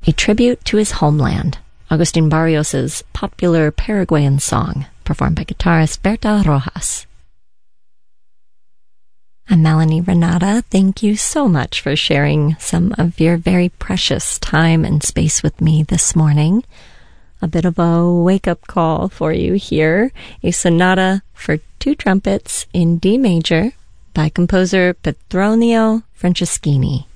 a tribute to his homeland, Agustin Barrios's popular Paraguayan song, performed by guitarist Berta Rojas. I'm Melanie Renata. Thank you so much for sharing some of your very precious time and space with me this morning. A bit of a wake-up call for you here, a sonata for 2 trumpets in D major by composer Petronio Franceschini.